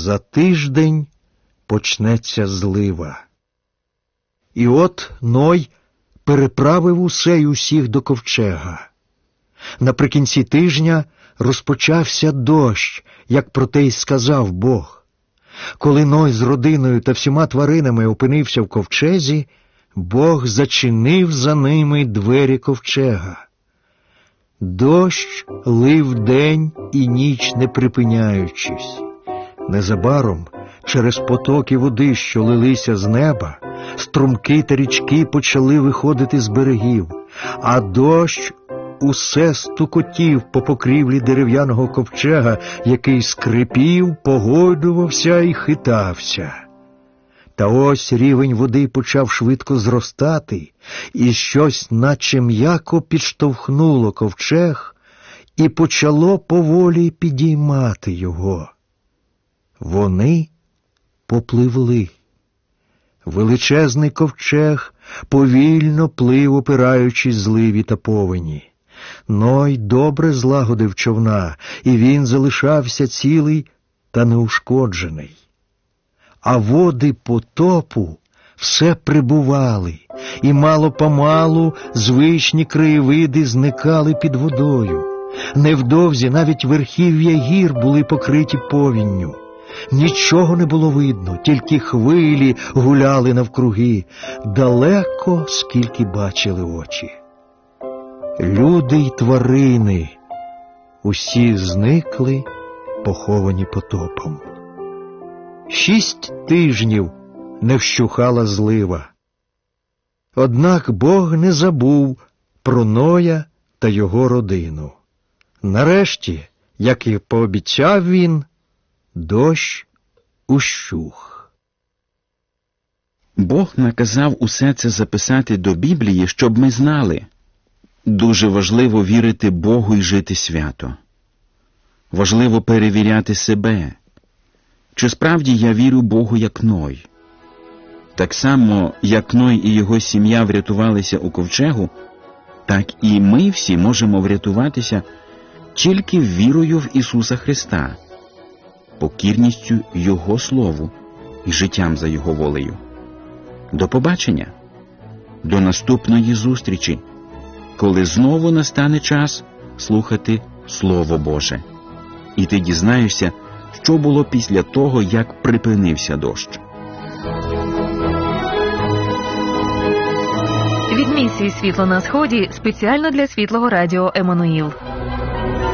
За тиждень почнеться злива. І от Ной переправив усе й усіх до ковчега. Наприкінці тижня розпочався дощ, як про те й сказав Бог. Коли Ной з родиною та всіма тваринами опинився в ковчезі, Бог зачинив за ними двері ковчега. Дощ лив день і ніч не припиняючись. Незабаром через потоки води, що лилися з неба, струмки та річки почали виходити з берегів, а дощ усе стукотів по покрівлі дерев'яного ковчега, який скрипів, погойдувався і хитався. Та ось рівень води почав швидко зростати, і щось наче м'яко підштовхнуло ковчег і почало поволі підіймати його. Вони попливли. Величезний ковчег повільно плив, опираючись зливі та повені. Ной добре злагодив човна, і він залишався цілий та неушкоджений. А води потопу все прибували, і мало-помалу звичні краєвиди зникали під водою. Невдовзі навіть верхів'я гір були покриті повінню. Нічого не було видно, тільки хвилі гуляли навкруги, далеко, скільки бачили очі. Люди й тварини усі зникли, поховані потопом. 6 тижнів не вщухала злива. Однак Бог не забув про Ноя та його родину. Нарешті, як і пообіцяв він, дощ ущух. Бог наказав усе це записати до Біблії, щоб ми знали. Дуже важливо вірити Богу і жити свято. Важливо перевіряти себе. Чи справді я вірю Богу як Ной? Так само, як Ной і його сім'я врятувалися у ковчегу, так і ми всі можемо врятуватися тільки вірою в Ісуса Христа, покірністю Його Слову і життям за Його волею. До побачення! До наступної зустрічі, коли знову настане час слухати Слово Боже. І ти дізнаєшся, що було після того, як припинився дощ. Від місії «Світло на Сході» спеціально для Світлого Радіо Еммануїл.